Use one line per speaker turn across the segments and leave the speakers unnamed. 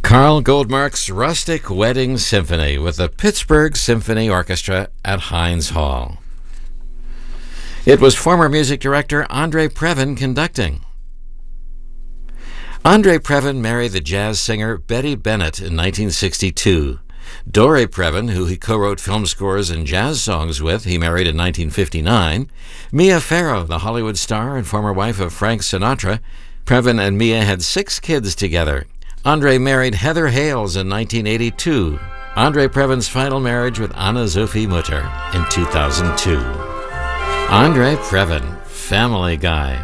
Carl Goldmark's Rustic Wedding Symphony with the Pittsburgh Symphony Orchestra at Heinz Hall. It was former music director Andre Previn conducting. Andre Previn married the jazz singer Betty Bennett in 1962. Dore Previn, who he co-wrote film scores and jazz songs with, he married in 1959. Mia Farrow, the Hollywood star and former wife of Frank Sinatra. Previn and Mia had 6 kids together. Andre married Heather Hales in 1982. Andre Previn's final marriage with Anna Sophie Mutter in 2002. Andre Previn, Family Guy.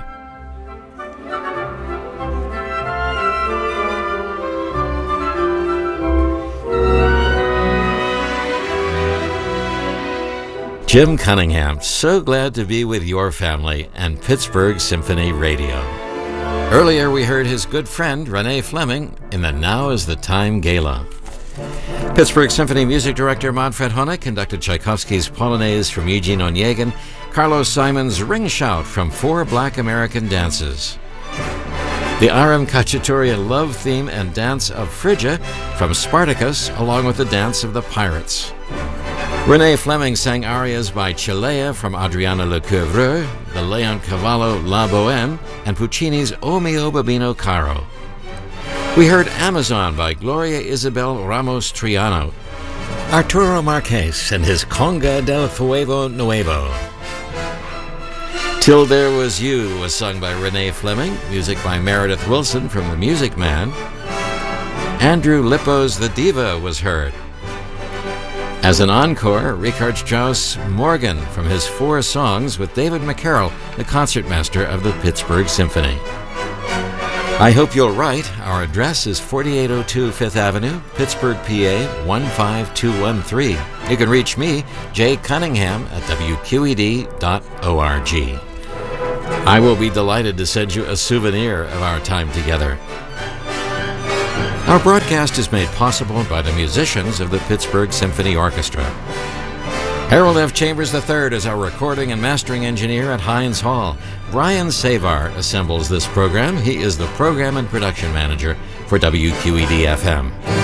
Jim Cunningham, so glad to be with your family and Pittsburgh Symphony Radio. Earlier we heard his good friend Renee Fleming in the Now is the Time Gala. Pittsburgh Symphony music director Manfred Honeck conducted Tchaikovsky's Polonaise from Eugene Onegin, Carlos Simon's Ring Shout from 4 Black American Dances, the Aram Khachaturian love theme and dance of Phrygia from Spartacus, along with the dance of the Pirates. Renee Fleming sang arias by Chelea from Adriana Lecouvreur, the Leoncavallo La Bohème, and Puccini's O mio Babino Caro. We heard Amazon by Gloria Isabel Ramos Triano, Arturo Marquez and his Conga del Fuego Nuevo. Till There Was You was sung by Renee Fleming, music by Meredith Wilson from The Music Man. Andrew Lippo's The Diva was heard. As an encore, Richard Strauss' Morgan from his 4 songs with David McCarroll, the concertmaster of the Pittsburgh Symphony. I hope you'll write. Our address is 4802 5th Avenue, Pittsburgh, PA 15213. You can reach me, Jay Cunningham, at wqed.org. I will be delighted to send you a souvenir of our time together. Our broadcast is made possible by the musicians of the Pittsburgh Symphony Orchestra. Harold F. Chambers III is our recording and mastering engineer at Heinz Hall. Brian Savar assembles this program. He is the program and production manager for WQED-FM.